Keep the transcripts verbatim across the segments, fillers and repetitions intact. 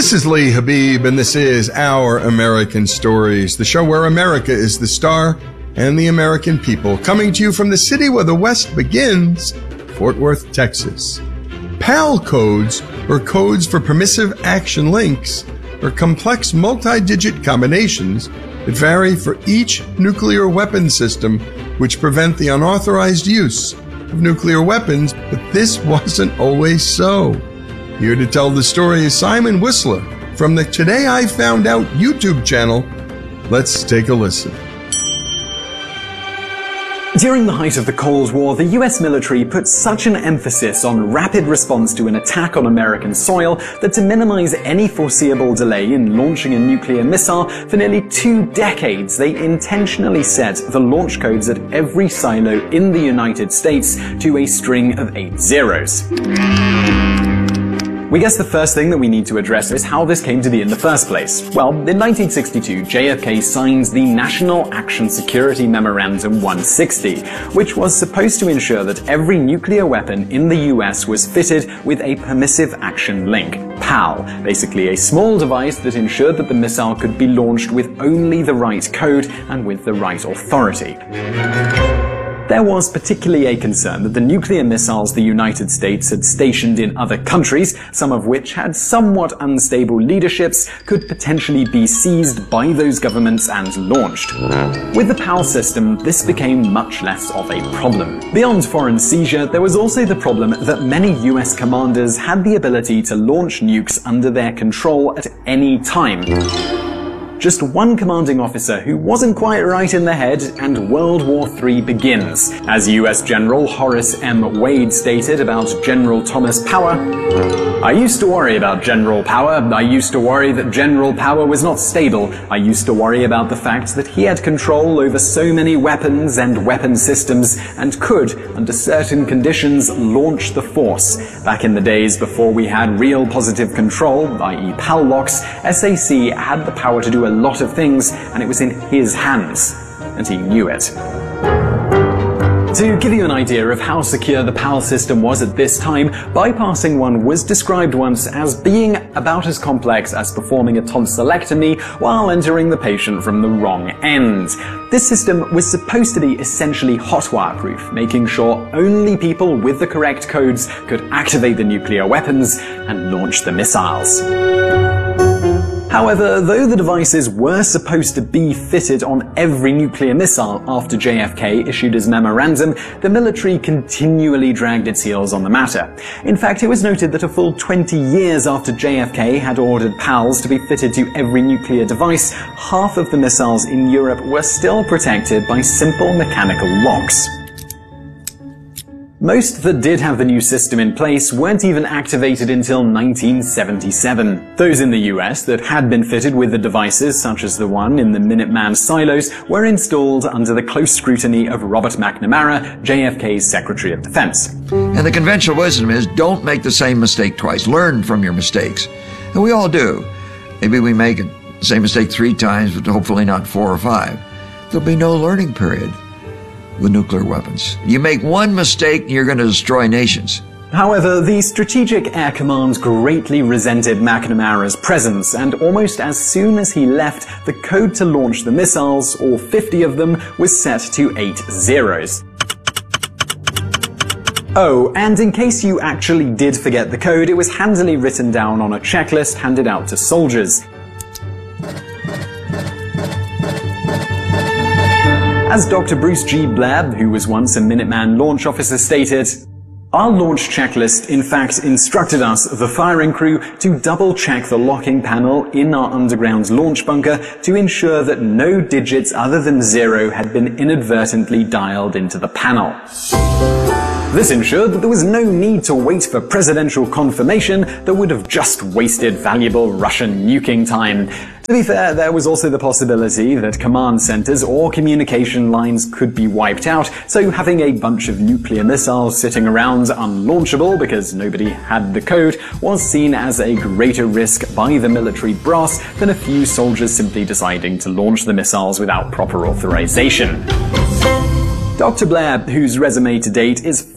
This is Lee Habib, and this is Our American Stories, the show where America is the star and the American people, coming to you from the city where the West begins, Fort Worth, Texas. PAL codes, or codes for permissive action links, are complex multi-digit combinations that vary for each nuclear weapon system, which prevent the unauthorized use of nuclear weapons, but this wasn't always so. Here to tell the story is Simon Whistler from the Today I Found Out YouTube channel. Let's take a listen. During the height of the Cold War, the U S military put such an emphasis on rapid response to an attack on American soil that to minimize any foreseeable delay in launching a nuclear missile, for nearly two decades they intentionally set the launch codes at every silo in the United States to a string of eight zeros. We guess the first thing that we need to address is how this came to be in the first place. Well, in nineteen sixty-two, J F K signed the National Action Security Memorandum one sixty, which was supposed to ensure that every nuclear weapon in the U S was fitted with a Permissive Action Link, PAL, basically a small device that ensured that the missile could be launched with only the right code and with the right authority. There was particularly a concern that the nuclear missiles the United States had stationed in other countries, some of which had somewhat unstable leaderships, could potentially be seized by those governments and launched. With the PAL system, this became much less of a problem. Beyond foreign seizure, there was also the problem that many U S commanders had the ability to launch nukes under their control at any time. Just one commanding officer who wasn't quite right in the head, and World War Three begins. As U S General Horace M. Wade stated about General Thomas Power, "I used to worry about General Power. I used to worry that General Power was not stable. I used to worry about the fact that he had control over so many weapons and weapon systems and could, under certain conditions, launch the force. Back in the days before we had real positive control, that is PAL locks, S A C had the power to do a lot of things, and it was in his hands, and he knew it." To give you an idea of how secure the PAL system was at this time, bypassing one was described once as being about as complex as performing a tonsillectomy while entering the patient from the wrong end. This system was supposed to be essentially hotwire-proof, making sure only people with the correct codes could activate the nuclear weapons and launch the missiles. However, though the devices were supposed to be fitted on every nuclear missile after J F K issued his memorandum, the military continually dragged its heels on the matter. In fact, it was noted that a full twenty years after J F K had ordered PALs to be fitted to every nuclear device, half of the missiles in Europe were still protected by simple mechanical locks. Most that did have the new system in place weren't even activated until nineteen seventy-seven. Those in the U S that had been fitted with the devices, such as the one in the Minuteman silos, were installed under the close scrutiny of Robert McNamara, J F K's Secretary of Defense. And the conventional wisdom is, don't make the same mistake twice. Learn from your mistakes. And we all do. Maybe we make the same mistake three times, but hopefully not four or five. There'll be no learning period with nuclear weapons. You make one mistake, you're going to destroy nations. However, the Strategic Air Command greatly resented McNamara's presence, and almost as soon as he left, the code to launch the missiles, all fifty of them, was set to eight zeros. Oh, and in case you actually did forget the code, it was handily written down on a checklist handed out to soldiers. As Doctor Bruce G. Blair, who was once a Minuteman launch officer, stated, "Our launch checklist in fact instructed us, the firing crew, to double-check the locking panel in our underground launch bunker to ensure that no digits other than zero had been inadvertently dialed into the panel. This ensured that there was no need to wait for presidential confirmation that would have just wasted valuable Russian nuking time." To be fair, there was also the possibility that command centers or communication lines could be wiped out, so having a bunch of nuclear missiles sitting around unlaunchable because nobody had the code was seen as a greater risk by the military brass than a few soldiers simply deciding to launch the missiles without proper authorization. Doctor Blair, whose resume to date is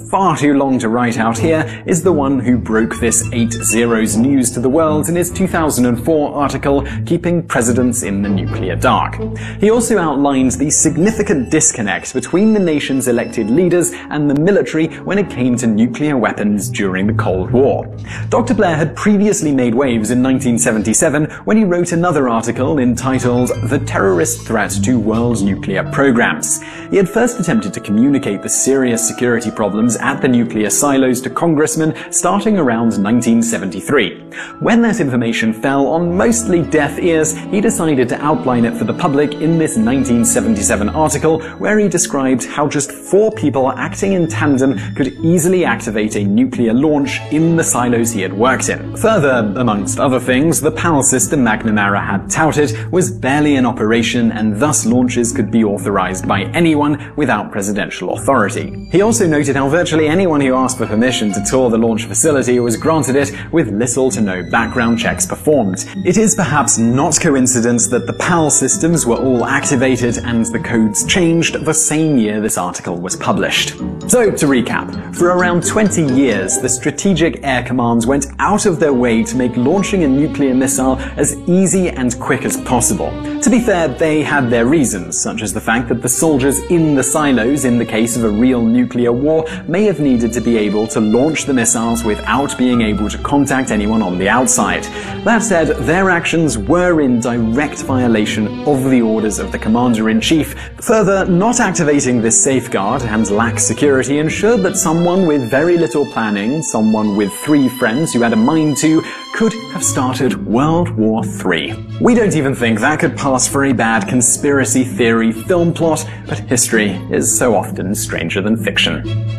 far too long to write out here, is the one who broke this eight zeros news to the world in his two thousand four article, Keeping Presidents in the Nuclear Dark. He also outlined the significant disconnect between the nation's elected leaders and the military when it came to nuclear weapons during the Cold War. Doctor Blair had previously made waves in nineteen seventy-seven when he wrote another article entitled The Terrorist Threat to World Nuclear Programs. He had first attempted to communicate the serious security problems at the nuclear silos to congressmen starting around nineteen seventy-three. When that information fell on mostly deaf ears, he decided to outline it for the public in this nineteen seventy-seven article, where he described how just four people acting in tandem could easily activate a nuclear launch in the silos he had worked in. Further, amongst other things, the PAL system McNamara had touted was barely in operation, and thus launches could be authorized by anyone without presidential authority. He also noted how virtually anyone who asked for permission to tour the launch facility was granted it with little to no background checks performed. It is perhaps not coincidence that the PAL systems were all activated and the codes changed the same year this article was published. So, to recap, for around twenty years, the Strategic Air Commands went out of their way to make launching a nuclear missile as easy and quick as possible. To be fair, they had their reasons, such as the fact that the soldiers in the silos, in the case of a real nuclear war, may have needed to be able to launch the missiles without being able to contact anyone on the outside. That said, their actions were in direct violation of the orders of the Commander-in-Chief. Further, not activating this safeguard and lax security ensured that someone with very little planning, someone with three friends who had a mind to, could have started World War Three. We don't even think that could pass for a bad conspiracy theory film plot, but history is so often stranger than fiction.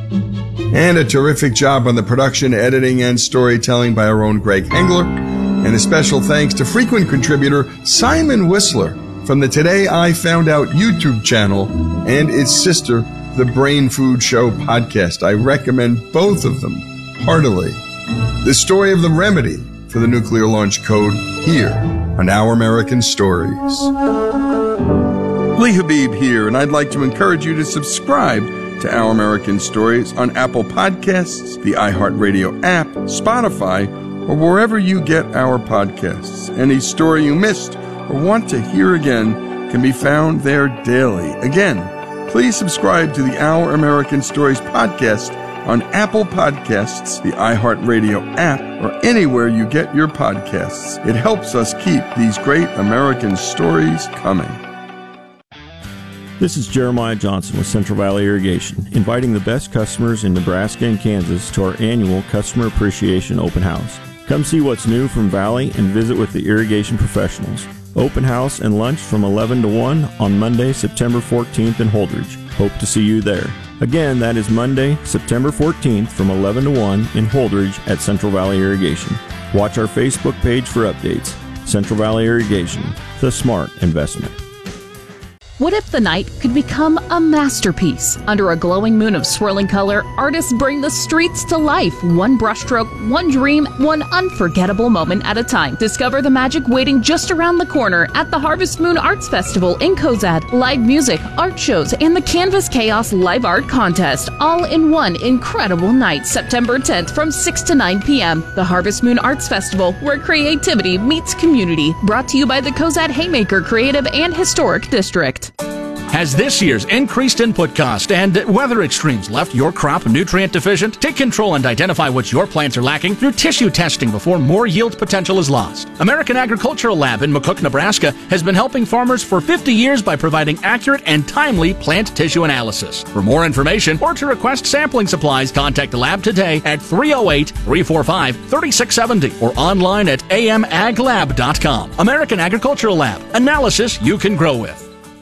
And a terrific job on the production, editing, and storytelling by our own Greg Hengler. And a special thanks to frequent contributor Simon Whistler from the Today I Found Out YouTube channel and its sister, the Brain Food Show podcast. I recommend both of them heartily. The story of the remedy for the nuclear launch code here on Our American Stories. Lee Habib here, and I'd like to encourage you to subscribe to Our American Stories on Apple Podcasts, the iHeartRadio app, Spotify, or wherever you get our podcasts. Any story you missed or want to hear again can be found there daily. Again, please subscribe to the Our American Stories podcast on Apple Podcasts, the iHeartRadio app, or anywhere you get your podcasts. It helps us keep these great American stories coming. This is Jeremiah Johnson with Central Valley Irrigation, inviting the best customers in Nebraska and Kansas to our annual Customer Appreciation Open House. Come see what's new from Valley and visit with the irrigation professionals. Open house and lunch from eleven to one on Monday, September fourteenth in Holdridge. Hope to see you there. Again, that is Monday, September fourteenth from eleven to one in Holdridge at Central Valley Irrigation. Watch our Facebook page for updates. Central Valley Irrigation, the smart investment. What if the night could become a masterpiece? Under a glowing moon of swirling color, artists bring the streets to life. One brushstroke, one dream, one unforgettable moment at a time. Discover the magic waiting just around the corner at the Harvest Moon Arts Festival in Cozad. Live music, art shows, and the Canvas Chaos Live Art Contest, all in one incredible night, September tenth from six to nine p.m. The Harvest Moon Arts Festival, where creativity meets community. Brought to you by the Cozad Haymaker Creative and Historic District. Has this year's increased input cost and weather extremes left your crop nutrient deficient? Take control and identify what your plants are lacking through tissue testing before more yield potential is lost. American Agricultural Lab in McCook, Nebraska has been helping farmers for fifty years by providing accurate and timely plant tissue analysis. For more information or to request sampling supplies, contact the lab today at three oh eight, three four five, three six seven oh or online at a m ag lab dot com. American Agricultural Lab. Analysis you can grow with.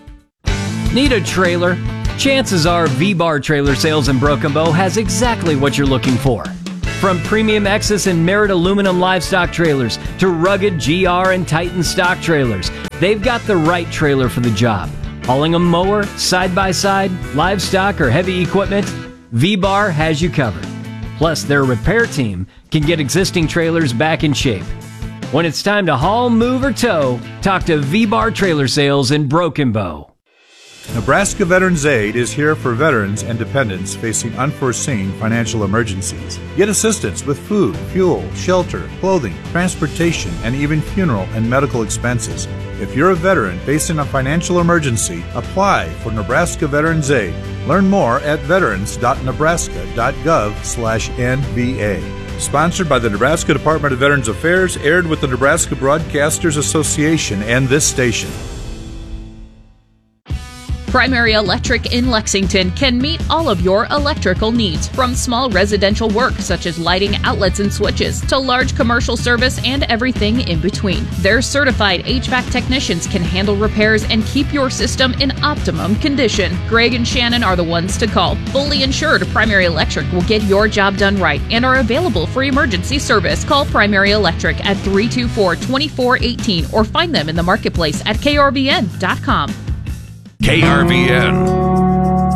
Need a trailer? Chances are V-Bar Trailer Sales in Broken Bow has exactly what you're looking for. From premium Exus and Merit aluminum livestock trailers to rugged G R and Titan stock trailers, they've got the right trailer for the job. Hauling a mower, side-by-side, livestock, or heavy equipment, V-Bar has you covered. Plus, their repair team can get existing trailers back in shape. When it's time to haul, move, or tow, talk to V-Bar Trailer Sales in Broken Bow. Nebraska Veterans Aid is here for veterans and dependents facing unforeseen financial emergencies. Get assistance with food, fuel, shelter, clothing, transportation, and even funeral and medical expenses. If you're a veteran facing a financial emergency, apply for Nebraska Veterans Aid. Learn more at veterans dot nebraska dot gov slash N V A. Sponsored by the Nebraska Department of Veterans Affairs, aired with the Nebraska Broadcasters Association and this station. Primary Electric in Lexington can meet all of your electrical needs, from small residential work such as lighting, outlets, and switches, to large commercial service and everything in between. Their certified H V A C technicians can handle repairs and keep your system in optimum condition. Greg and Shannon are the ones to call. Fully insured, Primary Electric will get your job done right and are available for emergency service. Call Primary Electric at three two four, two four one eight or find them in the marketplace at K R V N dot com. K R V N.